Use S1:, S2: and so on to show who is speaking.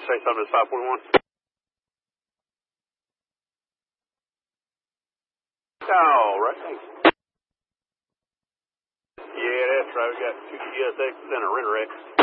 S1: say something to 541? All right, thanks. Yeah, that's right. We got two GSXs and a Renter X.